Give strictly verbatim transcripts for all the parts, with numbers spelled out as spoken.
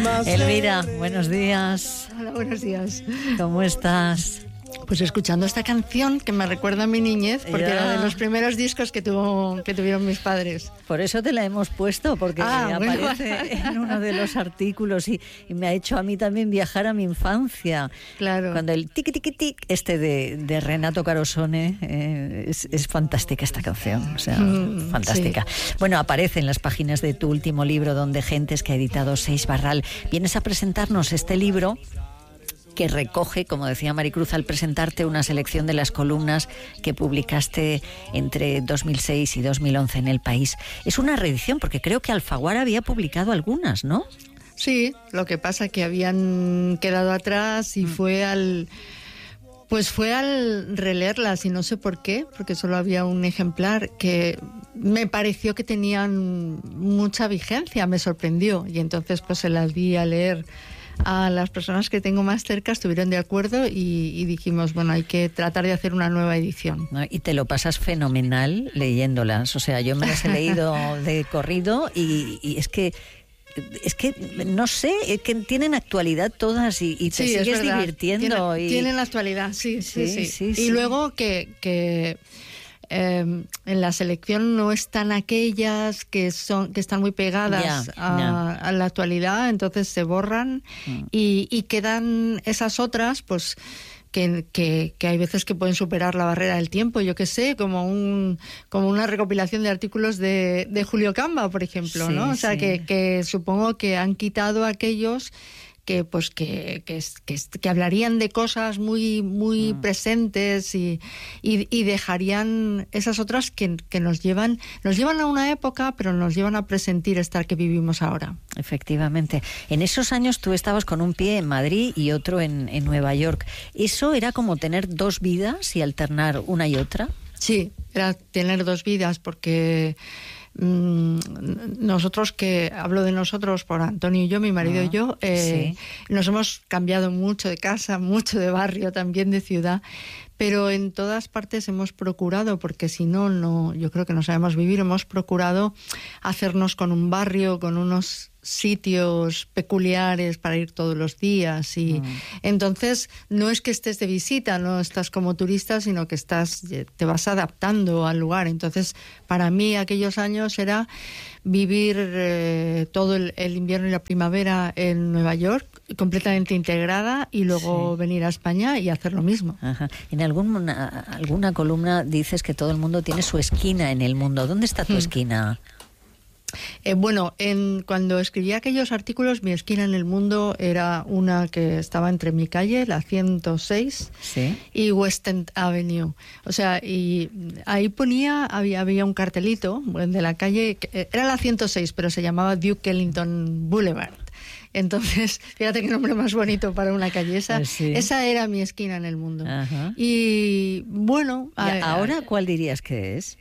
Elvira, buenos días. Hola, buenos días. ¿Cómo estás? Pues escuchando esta canción que me recuerda a mi niñez, porque ya. era de los primeros discos que tuvo que tuvieron mis padres. Por eso te la hemos puesto, porque ah, aparece bueno. en uno de los artículos y, y me ha hecho a mí también viajar a mi infancia. Claro. Cuando el tiqui tiqui tic este de, de Renato Carosone, eh, es, es fantástica esta canción, o sea, mm, fantástica. Sí. Bueno, aparece en las páginas de tu último libro, Donde Gentes, que ha editado Seis Barral. Vienes a presentarnos este libro que recoge, como decía Maricruz al presentarte, una selección de las columnas que publicaste entre dos mil seis y dos mil once en El País. Es una reedición, porque creo que Alfaguara había publicado algunas, ¿no? Sí, lo que pasa que habían quedado atrás y mm. fue al... Pues fue al releerlas y no sé por qué, porque solo había un ejemplar que me pareció que tenían mucha vigencia, me sorprendió. Y entonces pues se las di a leer a las personas que tengo más cerca, estuvieron de acuerdo y, y dijimos, bueno, hay que tratar de hacer una nueva edición. Y te lo pasas fenomenal leyéndolas, o sea, yo me las he leído de corrido y, y es que es que no sé, es que tienen actualidad todas y, y te sí, sigues divirtiendo. Tienen, y... tienen actualidad, sí, sí, sí. sí, sí, sí. Y sí. luego que... que Eh, en la selección no están aquellas que son que están muy pegadas yeah, a, yeah. a la actualidad, entonces se borran mm. y, y quedan esas otras, pues que, que, que hay veces que pueden superar la barrera del tiempo, yo qué sé, como un como una recopilación de artículos de, de Julio Camba, por ejemplo, sí, ¿no? O sea, sí. que, que supongo que han quitado aquellos que pues que, que, que, que hablarían de cosas muy muy mm. presentes y, y, y dejarían esas otras que, que nos llevan nos llevan a una época, pero nos llevan a presentir esta que vivimos ahora. Efectivamente. En esos años tú estabas con un pie en Madrid y otro en, en Nueva York. ¿Eso era como tener dos vidas y alternar una y otra? Sí, era tener dos vidas porque... nosotros, que hablo de nosotros por Antonio y yo, mi marido ah, y yo, eh, sí. nos hemos cambiado mucho de casa, mucho de barrio, también de ciudad, pero en todas partes hemos procurado, porque si no, no, yo creo que no sabemos vivir, hemos procurado hacernos con un barrio, con unos sitios peculiares para ir todos los días y mm. entonces no es que estés de visita, no estás como turista, sino que estás te vas adaptando al lugar. Entonces para mí aquellos años era vivir eh, todo el, el invierno y la primavera en Nueva York completamente integrada y luego sí. venir a España y hacer lo mismo. Ajá. En alguna, alguna columna dices que todo el mundo tiene su esquina en el mundo. ¿Dónde está tu mm. esquina? Eh, bueno, en, cuando escribí aquellos artículos, mi esquina en el mundo era una que estaba entre mi calle, la ciento seis, ¿sí? y West End Avenue. O sea, y ahí ponía, había, había un cartelito de la calle, que era la ciento seis, pero se llamaba Duke Ellington Boulevard. Entonces, fíjate qué nombre más bonito para una calle. Esa, sí. esa era mi esquina en el mundo. Ajá. Y bueno... ¿Y a, ahora cuál dirías que es?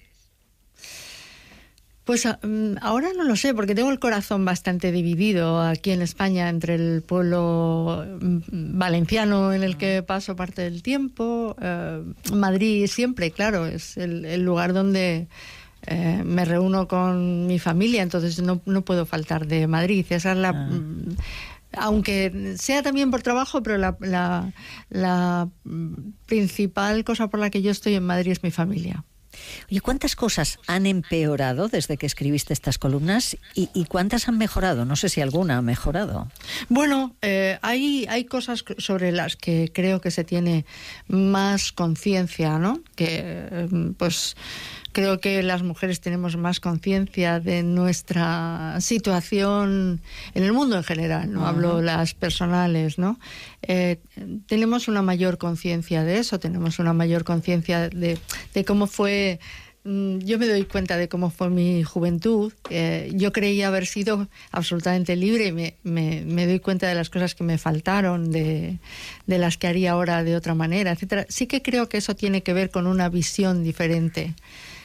Pues ahora no lo sé, porque tengo el corazón bastante dividido aquí en España entre el pueblo valenciano en el que paso parte del tiempo, eh, Madrid siempre, claro, es el, el lugar donde eh, me reúno con mi familia, entonces no, no puedo faltar de Madrid. Esa es la... Ah. Aunque sea también por trabajo, pero la, la, la principal cosa por la que yo estoy en Madrid es mi familia. Oye, ¿cuántas cosas han empeorado desde que escribiste estas columnas y, y cuántas han mejorado? No sé si alguna ha mejorado. Bueno, eh, hay, hay cosas sobre las que creo que se tiene más conciencia, ¿no? Que, eh, pues... Creo que las mujeres tenemos más conciencia de nuestra situación en el mundo en general, no uh-huh. hablo las personales, ¿no? Eh, tenemos una mayor conciencia de eso, tenemos una mayor conciencia de, de cómo fue. Yo me doy cuenta de cómo fue mi juventud. Eh, yo creía haber sido absolutamente libre y me, me, me doy cuenta de las cosas que me faltaron, de, de las que haría ahora de otra manera, etcétera. Sí que creo que eso tiene que ver con una visión diferente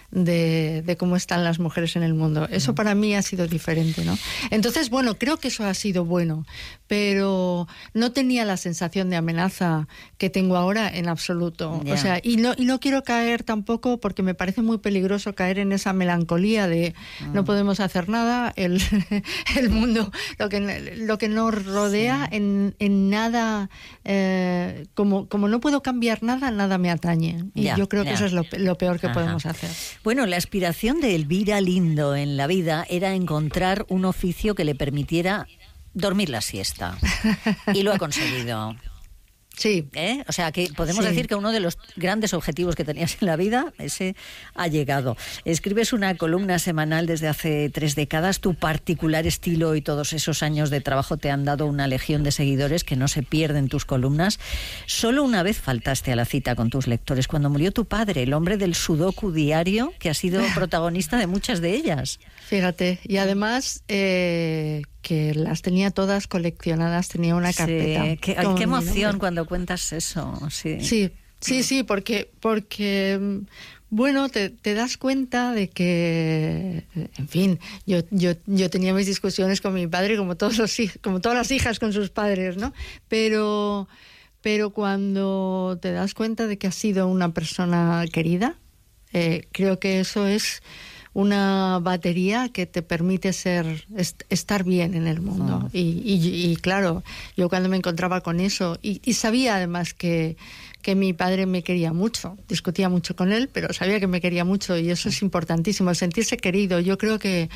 de, de cómo están las mujeres en el mundo. Eso para mí ha sido diferente, ¿no? Entonces, bueno, creo que eso ha sido bueno, pero no tenía la sensación de amenaza que tengo ahora en absoluto. Yeah. O sea, y no, y no quiero caer tampoco, porque me parece muy peligroso caer en esa melancolía de mm. no podemos hacer nada, el, el mundo, lo que, lo que nos rodea, sí. en, en nada, eh, como, como no puedo cambiar nada, nada me atañe. Y yeah, yo creo yeah. que eso es lo, lo peor que Ajá. podemos hacer. Bueno, la aspiración de Elvira Lindo en la vida era encontrar un oficio que le permitiera dormir la siesta. Y lo ha conseguido. Sí. ¿Eh? O sea, que podemos sí. decir que uno de los grandes objetivos que tenías en la vida, ese ha llegado. Escribes una columna semanal desde hace tres décadas. Tu particular estilo y todos esos años de trabajo te han dado una legión de seguidores que no se pierden tus columnas. Solo una vez faltaste a la cita con tus lectores, cuando murió tu padre, el hombre del sudoku diario, que ha sido protagonista de muchas de ellas. Fíjate, y además... Eh... que las tenía todas coleccionadas, tenía una carpeta. Sí, qué, qué emoción cuando cuentas eso. Sí, sí, sí, sí porque, porque bueno, te, te das cuenta de que, en fin, yo, yo, yo tenía mis discusiones con mi padre, como todos los como todas las hijas con sus padres, ¿no? Pero, pero cuando te das cuenta de que has sido una persona querida, eh, creo que eso es una batería que te permite ser est- estar bien en el mundo. Oh. Y, y, y claro, yo cuando me encontraba con eso, y, y sabía además que, que mi padre me quería mucho, discutía mucho con él, pero sabía que me quería mucho, y eso es importantísimo, el sentirse querido. Yo creo que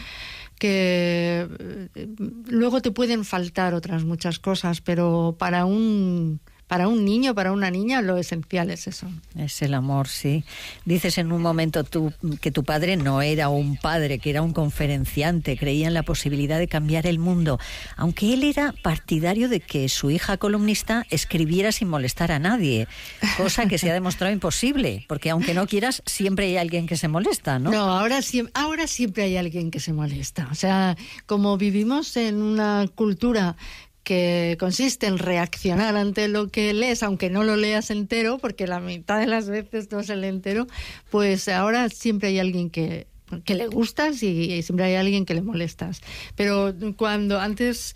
que luego te pueden faltar otras muchas cosas, pero para un... Para un niño, para una niña, lo esencial es eso. Es el amor, sí. Dices en un momento tú que tu padre no era un padre, que era un conferenciante, creía en la posibilidad de cambiar el mundo, aunque él era partidario de que su hija columnista escribiera sin molestar a nadie, cosa que se ha demostrado imposible, porque aunque no quieras, siempre hay alguien que se molesta, ¿no? No, ahora, ahora siempre hay alguien que se molesta. O sea, como vivimos en una cultura que consiste en reaccionar ante lo que lees, aunque no lo leas entero, porque la mitad de las veces no se lee entero, pues ahora siempre hay alguien que, que le gustas y, y siempre hay alguien que le molestas. Pero cuando antes...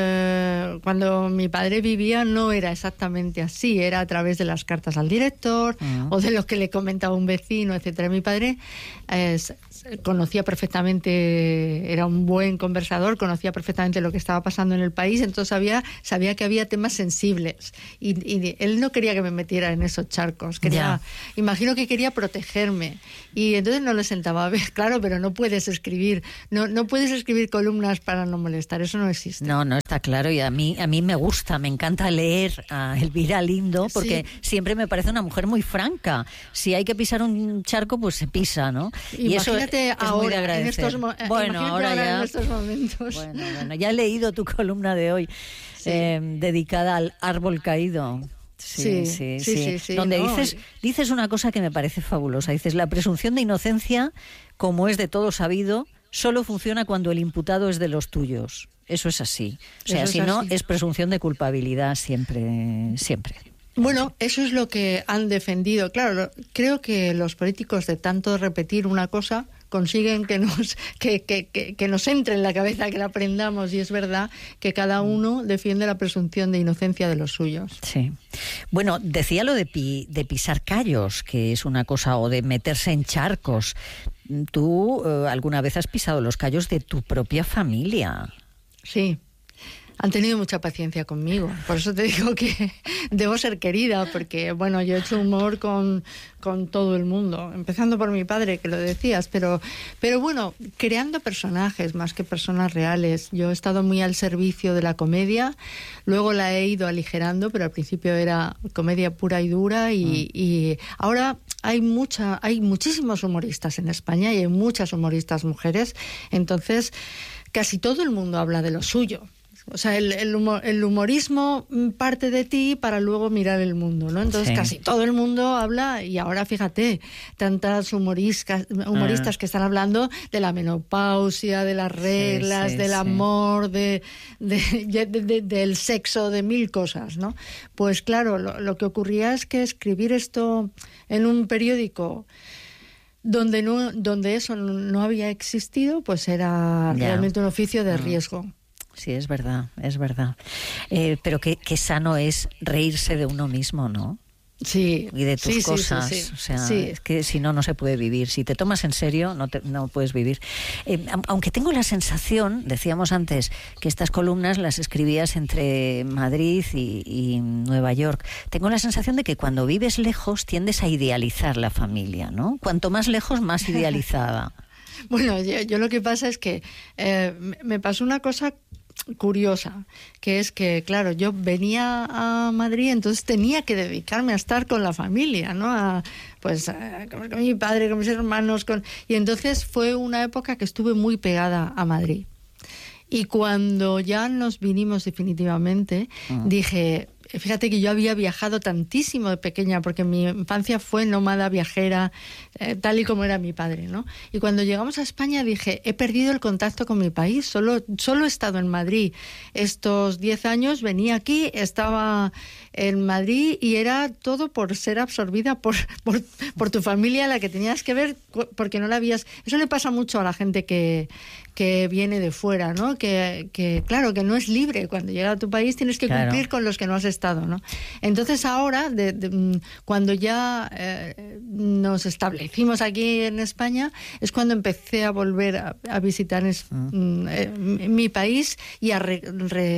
Uh, cuando mi padre vivía no era exactamente así, era a través de las cartas al director uh-huh. o de lo que le comentaba un vecino, etcétera. Mi padre eh, conocía perfectamente, era un buen conversador, conocía perfectamente lo que estaba pasando en el país, entonces sabía, sabía que había temas sensibles y, y él no quería que me metiera en esos charcos, quería, yeah. imagino que quería protegerme, y entonces no le sentaba a ver, claro, pero no puedes escribir, no, no puedes escribir columnas para no molestar, eso no existe. No, no está claro, y a mí a mí me gusta, me encanta leer a Elvira Lindo, porque sí. siempre me parece una mujer muy franca. Si hay que pisar un charco, pues se pisa, ¿no? Y imagínate eso es ahora, muy de agradecer. En estos, mo- bueno, ahora, ahora ya, en estos momentos. Bueno, bueno, ya he leído tu columna de hoy, sí. eh, dedicada al árbol caído. Sí, sí, sí, sí, sí, sí donde no. dices dices una cosa que me parece fabulosa. Dices, la presunción de inocencia, como es de todo sabido, solo funciona cuando el imputado es de los tuyos. Eso es así. O sea, si no, es presunción de culpabilidad siempre, siempre. Bueno, eso es lo que han defendido. Claro, creo que los políticos, de tanto repetir una cosa, consiguen que nos que, que, que, que nos entre en la cabeza, que la aprendamos, y es verdad que cada uno defiende la presunción de inocencia de los suyos. Sí. Bueno, decía lo de, pi, de pisar callos, que es una cosa, o de meterse en charcos. ¿Tú eh, alguna vez has pisado los callos de tu propia familia? Sí. Han tenido mucha paciencia conmigo, por eso te digo que debo ser querida, porque bueno, yo he hecho humor con, con todo el mundo, empezando por mi padre, que lo decías, pero, pero bueno, creando personajes más que personas reales. Yo he estado muy al servicio de la comedia, luego la he ido aligerando, pero al principio era comedia pura y dura, y, mm. y ahora hay mucha, hay muchísimos humoristas en España y hay muchas humoristas mujeres, entonces casi todo el mundo habla de lo suyo. O sea, el, el, humor, el humorismo parte de ti para luego mirar el mundo, ¿no? Entonces sí. casi todo el mundo habla, y ahora fíjate, tantas humoristas, humoristas ah. que están hablando de la menopausia, de las reglas, sí, sí, del sí. amor, de, de, de, de, del sexo, de mil cosas, ¿no? Pues claro, lo, lo que ocurría es que escribir esto en un periódico Donde no, donde eso no había existido, pues era ya. realmente un oficio de riesgo. Sí, es verdad, es verdad. Eh, pero qué, qué sano es reírse de uno mismo, ¿no? Sí. Y de tus sí, cosas. Sí, sí, sí. O sea, sí. es que si no, no se puede vivir. Si te tomas en serio, no, te, no puedes vivir. Eh, aunque tengo la sensación, decíamos antes, que estas columnas las escribías entre Madrid y, y Nueva York. Tengo la sensación de que cuando vives lejos tiendes a idealizar la familia, ¿no? Cuanto más lejos, más idealizada. Bueno, yo, yo lo que pasa es que eh, me pasó una cosa curiosa, que es que, claro, yo venía a Madrid, entonces tenía que dedicarme a estar con la familia, ¿no? A, pues a comer con mi padre, con mis hermanos, con... y entonces fue una época que estuve muy pegada a Madrid. Y cuando ya nos vinimos definitivamente, uh-huh. dije, fíjate que yo había viajado tantísimo de pequeña, porque mi infancia fue nómada, viajera, eh, tal y como era mi padre, ¿no? Y cuando llegamos a España dije, he perdido el contacto con mi país, solo, solo he estado en Madrid. Estos diez años venía aquí, estaba en Madrid y era todo por ser absorbida por, por, por tu familia, la que tenías que ver, porque no la habías... Eso le pasa mucho a la gente que... que viene de fuera, ¿no? Que, que claro, que no es libre. Cuando llega a tu país tienes que claro. cumplir con los que no has estado, ¿no? Entonces ahora, de, de, cuando ya eh, nos establecimos aquí en España, es cuando empecé a volver a, a visitar es, mm. eh, mi país y a re,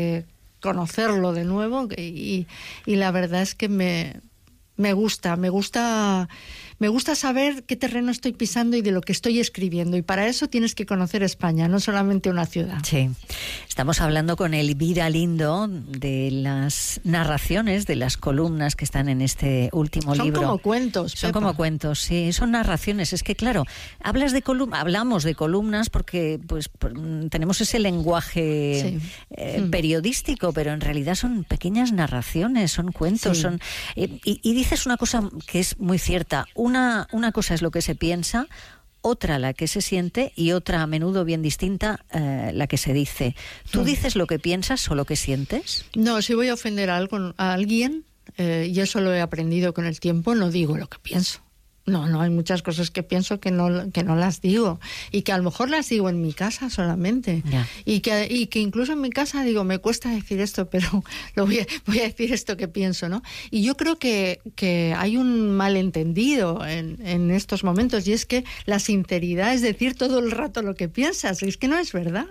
reconocerlo de nuevo. Y, y la verdad es que me, me gusta, me gusta... Me gusta saber qué terreno estoy pisando y de lo que estoy escribiendo. Y para eso tienes que conocer España, no solamente una ciudad. Sí. Estamos hablando con Elvira Lindo de las narraciones, de las columnas que están en este último son libro. Son como cuentos, Son Pepa. como cuentos, sí. Son narraciones. Es que, claro, hablas de colum- hablamos de columnas porque pues tenemos ese lenguaje sí. eh, mm. periodístico, pero en realidad son pequeñas narraciones, son cuentos. Sí. son eh, y, y dices una cosa que es muy cierta. Una, una cosa es lo que se piensa, otra la que se siente y otra a menudo bien distinta eh, la que se dice. ¿Tú dices lo que piensas o lo que sientes? No, si voy a ofender a, algo, a alguien, eh, y eso lo he aprendido con el tiempo, no digo lo que pienso. No, no, hay muchas cosas que pienso que no, que no las digo y que a lo mejor las digo en mi casa solamente yeah. y, que, y que incluso en mi casa digo, me cuesta decir esto, pero lo voy a, voy a decir esto que pienso, ¿no? Y yo creo que, que hay un malentendido en, en estos momentos y es que la sinceridad es decir todo el rato lo que piensas, y es que no es verdad.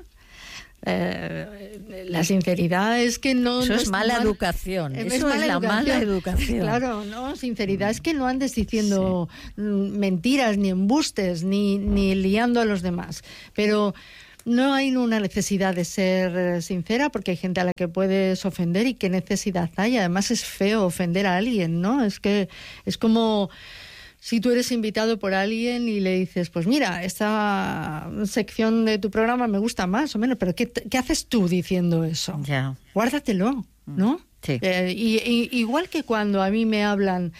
Eh, la sinceridad es que no... Eso no es mala mal, educación. Es Eso mala es la educación. mala educación. Claro, no, sinceridad es que no andes diciendo sí. mentiras, ni embustes, ni, ni liando a los demás. Pero no hay una necesidad de ser sincera porque hay gente a la que puedes ofender y qué necesidad hay. Además es feo ofender a alguien, ¿no? Es que es como... Si tú eres invitado por alguien y le dices, pues mira, esta sección de tu programa me gusta más o menos, pero ¿qué, qué haces tú diciendo eso? Yeah. Guárdatelo, ¿no? Sí. Eh, y, y, igual que cuando a mí me hablan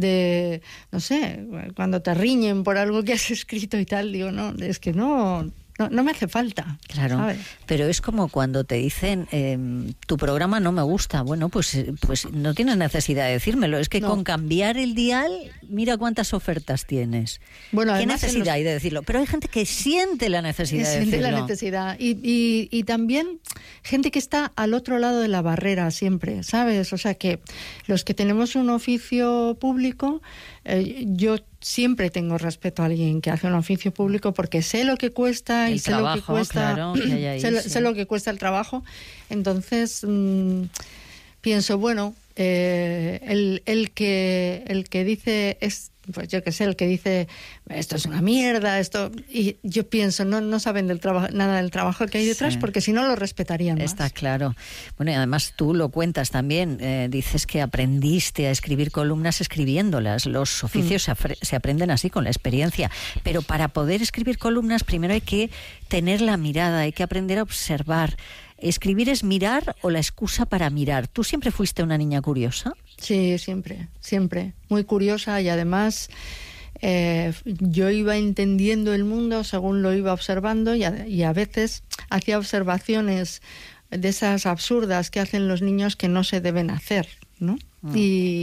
de, no sé, cuando te riñen por algo que has escrito y tal, digo, no, es que no... No, no me hace falta. Claro, ¿sabes? Pero es como cuando te dicen, eh, tu programa no me gusta. Bueno, pues, pues no tienes necesidad de decírmelo. Es que no. con cambiar el dial, mira cuántas ofertas tienes. Bueno, ¿qué necesidad los... hay de decirlo? Pero hay gente que siente la necesidad de siente decirlo. Siente la necesidad. Y, y, y también gente que está al otro lado de la barrera siempre, ¿sabes? O sea que los que tenemos un oficio público, eh, yo siempre tengo respeto a alguien que hace un oficio público porque sé lo que cuesta el y sé trabajo, lo que cuesta claro, ahí, sé, sí. sé lo que cuesta el trabajo. Entonces mmm, pienso, bueno, eh, el, el que el que dice es, pues yo qué sé, el que dice esto es una mierda, esto, y yo pienso, no, no saben del trabajo, nada del trabajo que hay detrás, sí. porque si no lo respetarían más. Está claro. Bueno, y además tú lo cuentas también, eh, dices que aprendiste a escribir columnas escribiéndolas. Los oficios mm. se, se aprenden así, con la experiencia. Pero para poder escribir columnas, primero hay que tener la mirada, hay que aprender a observar. ¿Escribir es mirar o la excusa para mirar? ¿Tú siempre fuiste una niña curiosa? Sí, siempre, siempre. Muy curiosa y además eh, yo iba entendiendo el mundo según lo iba observando y a, y a veces hacía observaciones de esas absurdas que hacen los niños que no se deben hacer, ¿no? Mm. Y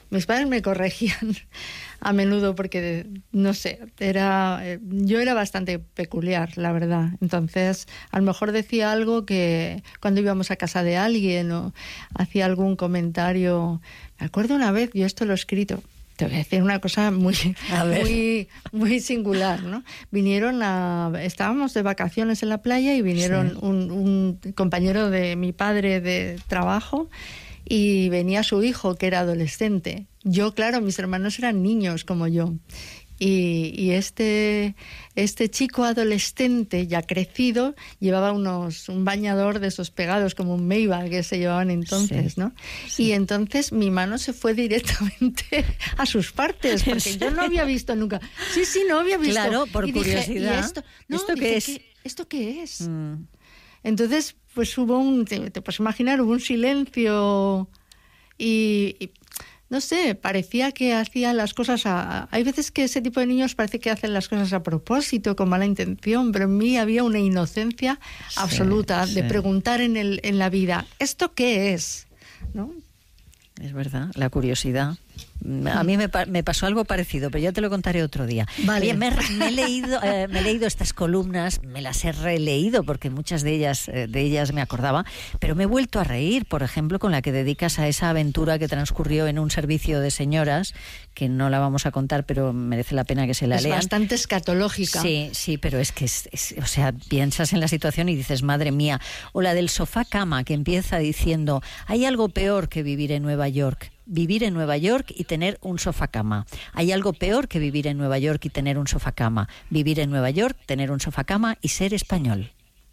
mis padres me corregían a menudo porque, no sé, era yo era bastante peculiar, la verdad. Entonces, a lo mejor decía algo que cuando íbamos a casa de alguien o hacía algún comentario. Me acuerdo una vez, yo esto lo he escrito, te voy a decir una cosa muy, muy, muy singular, ¿no? Vinieron a... Estábamos de vacaciones en la playa y vinieron sí. un, un compañero de mi padre de trabajo y venía su hijo, que era adolescente. Yo, claro, mis hermanos eran niños como yo. Y, y este, este chico adolescente ya crecido llevaba unos un bañador de esos pegados como un Maybach que se llevaban entonces, sí, ¿no? Sí. Y entonces mi mano se fue directamente a sus partes porque yo no había visto nunca. Sí, sí, no había visto. Claro, por y curiosidad. Dije, ¿y esto? No, ¿Esto dije, qué es? ¿qué, ¿Esto qué es? Mm. Entonces, pues hubo un, te, te puedes imaginar, hubo un silencio y, y no sé, parecía que hacía las cosas a, a... Hay veces que ese tipo de niños parece que hacen las cosas a propósito, con mala intención, pero en mí había una inocencia sí, absoluta sí. de preguntar en, el, en la vida, ¿esto qué es? ¿No? Es verdad, la curiosidad. A mí me, me pasó algo parecido, pero ya te lo contaré otro día. Vale. Oye, me, me, he leído, eh, me he leído estas columnas, me las he releído porque muchas de ellas, eh, de ellas me acordaba, pero me he vuelto a reír, por ejemplo, con la que dedicas a esa aventura que transcurrió en un servicio de señoras, que no la vamos a contar, pero merece la pena que se la es lean. Es bastante escatológica. Sí, sí, pero es que, es, es, o sea, piensas en la situación y dices, madre mía. O la del sofá-cama, que empieza diciendo, hay algo peor que vivir en Nueva York. Vivir en Nueva York y tener un sofá-cama. Hay algo peor que vivir en Nueva York y tener un sofá-cama. Vivir en Nueva York, tener un sofá-cama y ser español.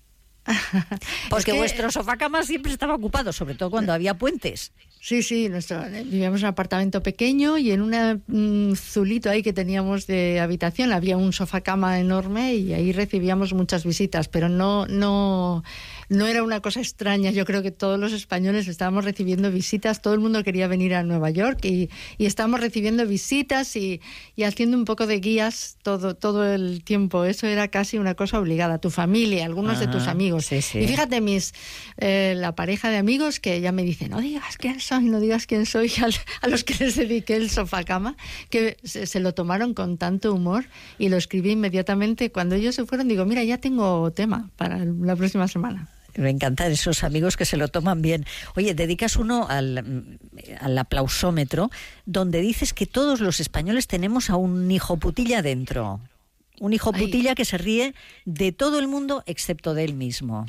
Porque es que vuestro sofá-cama siempre estaba ocupado, sobre todo cuando había puentes. Sí, sí, nuestro, vivíamos en un apartamento pequeño y en un zulito ahí que teníamos de habitación había un sofá-cama enorme y ahí recibíamos muchas visitas, pero no, no, no era una cosa extraña. Yo creo que todos los españoles estábamos recibiendo visitas, todo el mundo quería venir a Nueva York y, y estábamos recibiendo visitas y, y haciendo un poco de guías todo, todo el tiempo. Eso era casi una cosa obligada. Tu familia, algunos Ajá, de tus amigos. Sí, sí. Y fíjate, mis eh, la pareja de amigos que ya me dicen, no digas quién soy, no digas quién soy, a, a los que les dediqué el sofá-cama, que se, se lo tomaron con tanto humor y lo escribí inmediatamente. Cuando ellos se fueron, digo, mira, ya tengo tema para la próxima semana. Me encantan esos amigos que se lo toman bien. Oye, dedicas uno al, al aplausómetro, donde dices que todos los españoles tenemos a un hijo putilla dentro. Un hijo putilla Ay. que se ríe de todo el mundo excepto de él mismo.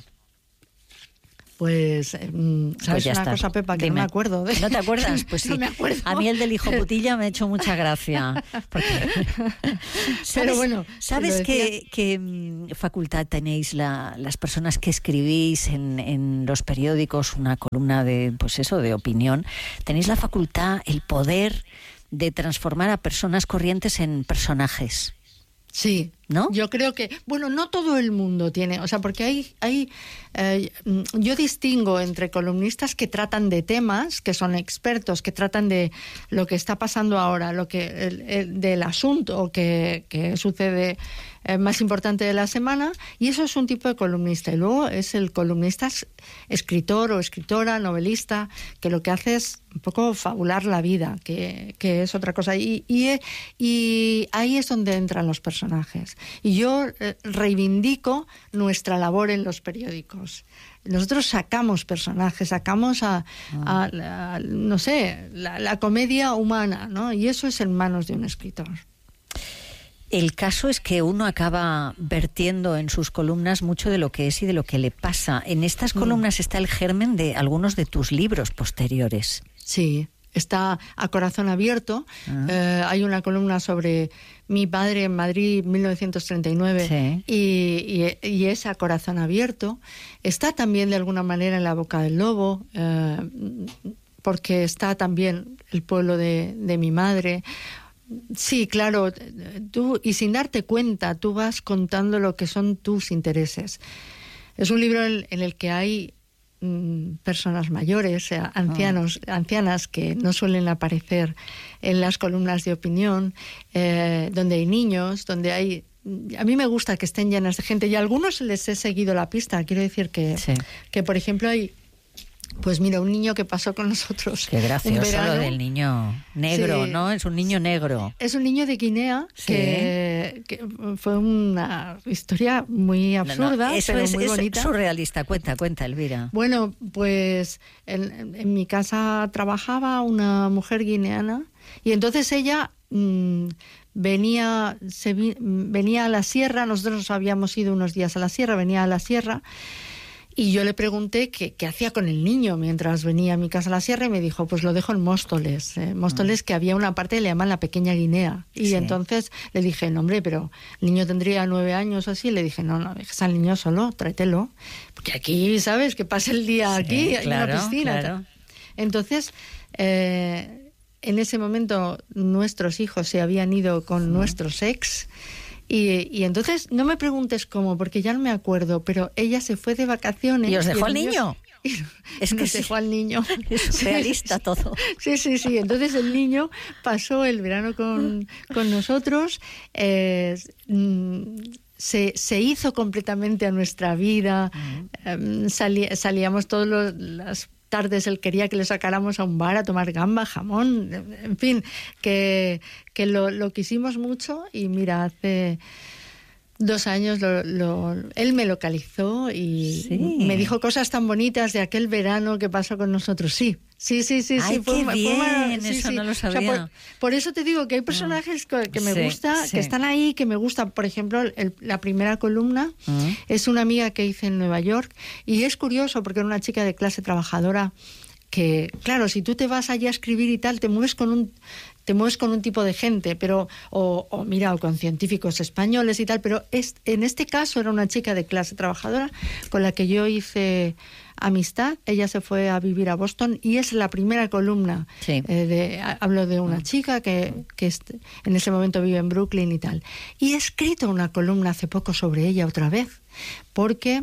Pues, ¿sabes pues una está. cosa, Pepa, que Dime. no me acuerdo? De... ¿No te acuerdas? Pues sí. No me acuerdo. A mí el del hijo putilla me ha hecho mucha gracia. Porque... ¿Sabes, Pero bueno, ¿sabes qué, qué facultad tenéis la, las personas que escribís en, en los periódicos una columna de, pues eso, de opinión? Tenéis la facultad, el poder de transformar a personas corrientes en personajes. Sí, ¿no? Yo creo que, bueno, no todo el mundo tiene, o sea, porque hay, hay eh, yo distingo entre columnistas que tratan de temas, que son expertos, que tratan de lo que está pasando ahora, lo que el, el, del asunto que, que sucede eh, más importante de la semana, y eso es un tipo de columnista. Y luego es el columnista escritor o escritora, novelista, que lo que hace es un poco fabular la vida, que, que es otra cosa. Y, y, y ahí es donde entran los personajes. Y yo eh, reivindico nuestra labor en los periódicos. Nosotros sacamos personajes, sacamos a, a, a, a no sé, la, la comedia humana, ¿no? Y eso es en manos de un escritor. El caso es que uno acaba vertiendo en sus columnas mucho de lo que es y de lo que le pasa. En estas columnas mm. está el germen de algunos de tus libros posteriores. Sí. Está A Corazón Abierto. Ah. Eh, hay una columna sobre mi padre en Madrid, mil novecientos treinta y nueve, sí. y, y, y es A Corazón Abierto. Está también, de alguna manera, en La Boca del Lobo, eh, porque está también El pueblo de, de mi madre. Sí, claro, tú, y sin darte cuenta, tú vas contando lo que son tus intereses. Es un libro en, en el que hay personas mayores, ancianos, oh. ancianas que no suelen aparecer en las columnas de opinión, eh, donde hay niños, donde hay... A mí me gusta que estén llenas de gente y a algunos les he seguido la pista. Quiero decir que, sí. que por ejemplo, hay Pues mira, un niño que pasó con nosotros. Qué gracioso lo del niño negro, sí. ¿no? Es un niño negro. Es un niño de Guinea, sí. que, que fue una historia muy absurda, no, no, eso pero es, muy es bonita. Surrealista. Cuenta, cuenta, Elvira. Bueno, pues en, en mi casa trabajaba una mujer guineana y entonces ella mmm, venía, se vi, venía a la sierra, nosotros habíamos ido unos días a la sierra, venía a la sierra. Y yo le pregunté qué, qué hacía con el niño mientras venía a mi casa a la sierra y me dijo, pues lo dejo en Móstoles. Eh, Móstoles, mm. que había una parte que le llaman la Pequeña Guinea. Y sí. entonces le dije, no hombre, pero el niño tendría nueve años o así. Le dije, no, no, dejes al niño solo, tráetelo. Porque aquí, ¿sabes? Que pase el día sí, aquí, hay claro, una piscina. Claro. Entonces, eh, en ese momento nuestros hijos se habían ido con mm. nuestros ex. Y, y entonces, no me preguntes cómo, porque ya no me acuerdo, pero ella se fue de vacaciones. ¿Y os dejó al niño? Y es que nos dejó al niño. Es realista sí, todo. Sí, sí, sí. Entonces el niño pasó el verano con, con nosotros, eh, se, se hizo completamente a nuestra vida, mm. eh, salí, salíamos todos los... Las, tardes él quería que le sacáramos a un bar a tomar gamba, jamón, en fin, que, que lo, lo quisimos mucho y mira, hace dos años lo, lo, él me localizó y sí. me dijo cosas tan bonitas de aquel verano que pasó con nosotros. Sí, sí, sí, sí. Ay, sí, qué fue, bien, fue, sí, eso sí. no lo sabía. O sea, por, por eso te digo que hay personajes que, que me sí, gusta, sí. que están ahí, que me gustan. Por ejemplo, el, la primera columna uh-huh. es una amiga que hice en Nueva York y es curioso porque era una chica de clase trabajadora que, claro, si tú te vas allí a escribir y tal, te mueves con un... te mueves con un tipo de gente, pero o, o mira, o con científicos españoles y tal, pero es, en este caso era una chica de clase trabajadora con la que yo hice amistad. Ella se fue a vivir a Boston y es la primera columna. Sí. Eh, de, hablo de una chica que, que este, en ese momento vive en Brooklyn y tal. Y he escrito una columna hace poco sobre ella otra vez, porque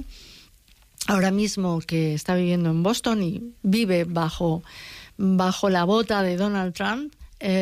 ahora mismo que está viviendo en Boston y vive bajo, bajo la bota de Donald Trump,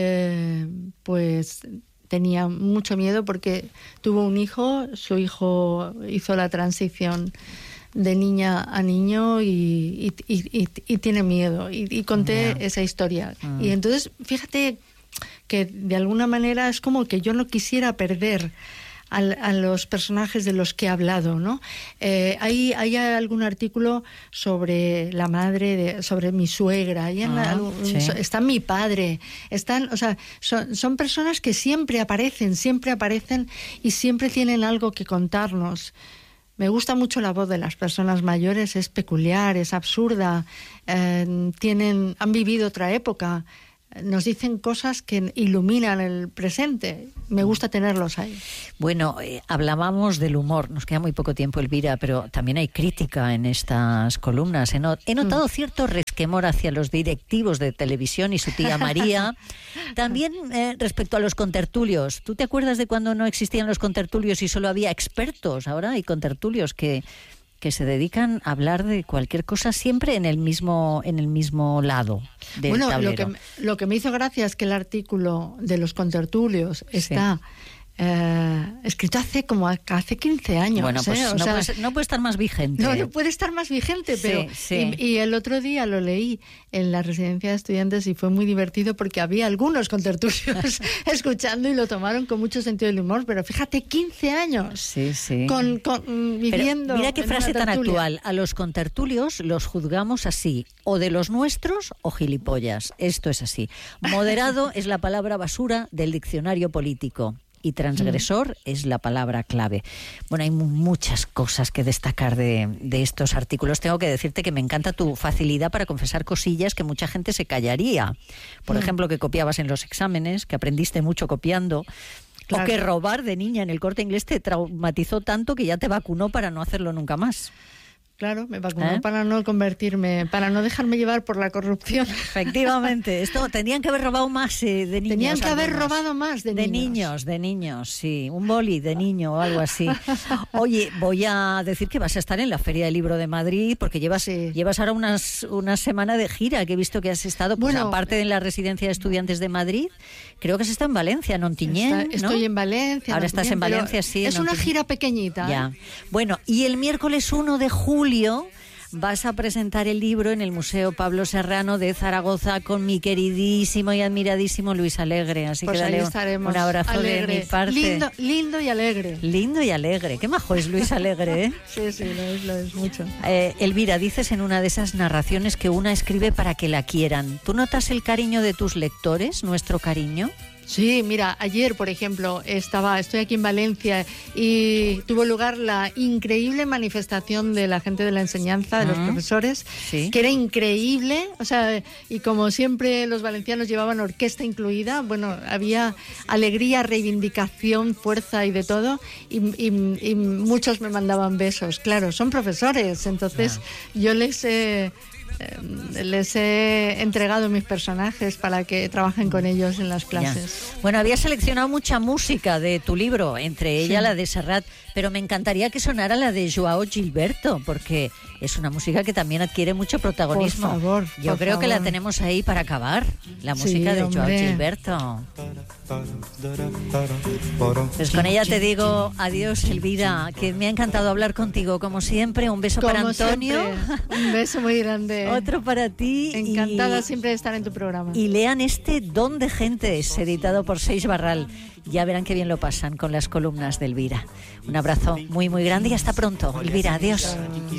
Eh, pues tenía mucho miedo porque tuvo un hijo, su hijo hizo la transición de niña a niño y, y, y, y, y tiene miedo y, y conté yeah. esa historia mm. y entonces fíjate que de alguna manera es como que yo no quisiera perder A, a los personajes de los que he hablado, ¿no? Eh, hay, hay algún artículo sobre la madre, de, sobre mi suegra, hay en ah, la, sí. está mi padre, están, o sea, son, son personas que siempre aparecen, siempre aparecen y siempre tienen algo que contarnos. Me gusta mucho la voz de las personas mayores, es peculiar, es absurda, eh, tienen, han vivido otra época. Nos dicen cosas que iluminan el presente. Me gusta tenerlos ahí. Bueno, eh, hablábamos del humor. Nos queda muy poco tiempo, Elvira, pero también hay crítica en estas columnas. He, not- he notado mm. cierto resquemor hacia los directivos de televisión y su tía María. También eh, respecto a los contertulios. ¿Tú te acuerdas de cuando no existían los contertulios y solo había expertos? Ahora hay contertulios que... que se dedican a hablar de cualquier cosa siempre en el mismo en el mismo lado del bueno, tablero. Lo que, lo que me hizo gracia es que el artículo de los contertulios está... Sí. Eh, escrito hace como hace quince años. Bueno, pues ¿eh? o no, sea, puede, no puede estar más vigente. No, no puede estar más vigente, sí, pero sí. Y, y el otro día lo leí en la residencia de estudiantes y fue muy divertido porque había algunos contertulios escuchando y lo tomaron con mucho sentido del humor, pero fíjate, quince años sí, sí. Con, con, viviendo. Pero mira qué frase tan actual. A los contertulios los juzgamos así, o de los nuestros o gilipollas. Esto es así. Moderado es la palabra basura del diccionario político. Y transgresor mm. es la palabra clave. Bueno, hay muchas cosas que destacar de, de estos artículos. Tengo que decirte que me encanta tu facilidad para confesar cosillas que mucha gente se callaría. Por mm. ejemplo, que copiabas en los exámenes, que aprendiste mucho copiando. Claro. O que robar de niña en el Corte Inglés te traumatizó tanto que ya te vacunó para no hacerlo nunca más. Claro, me vacunó ¿Eh? para no convertirme, para no dejarme llevar por la corrupción. Efectivamente, esto tenían que haber robado más eh, de niños. Tenían que haber menos. robado más de, de niños. De niños, de niños, sí. Un boli de niño o algo así. Oye, voy a decir que vas a estar en la Feria del Libro de Madrid porque llevas sí. llevas ahora unas una semana de gira, que he visto que has estado, pues bueno, aparte de la Residencia de Estudiantes de Madrid, creo que has estado en Valencia, en Ontinyent, está, Estoy ¿no? en Valencia. Ahora estás en Valencia, sí. Es en una gira pequeñita. Ya. ¿eh? Bueno, y el miércoles uno de julio vas a presentar el libro en el Museo Pablo Serrano de Zaragoza con mi queridísimo y admiradísimo Luis Alegre. Así pues que dale un abrazo alegre. de mi parte. Lindo, lindo y alegre. Lindo y alegre. Qué majo es Luis Alegre, ¿eh? Sí, sí, lo es, lo es mucho. Eh, Elvira, dices en una de esas narraciones que una escribe para que la quieran. ¿Tú notas el cariño de tus lectores, nuestro cariño? Sí, mira, ayer, por ejemplo, estaba, estoy aquí en Valencia y tuvo lugar la increíble manifestación de la gente de la enseñanza, de los uh-huh. profesores, sí. que era increíble, o sea, y como siempre los valencianos llevaban orquesta incluida, bueno, había alegría, reivindicación, fuerza y de todo, y, y, y muchos me mandaban besos, claro, son profesores, entonces yeah. yo les he... les he entregado mis personajes para que trabajen con ellos en las clases. Ya. Bueno, había seleccionado mucha música de tu libro, entre ella sí. la de Serrat, pero me encantaría que sonara la de Joao Gilberto, porque es una música que también adquiere mucho protagonismo. Por favor, Yo por creo favor. que la tenemos ahí para acabar, la música sí, de hombre. Joao Gilberto. Pues con ella te digo adiós, Elvira, que me ha encantado hablar contigo, como siempre. Un beso como para Antonio. Siempre. Un beso muy grande. Otro para ti. Encantada y, siempre de estar en tu programa. Y lean este Don de Gentes, editado por Seix Barral. Ya verán qué bien lo pasan con las columnas de Elvira. Un abrazo muy, muy grande y hasta pronto. Elvira, adiós.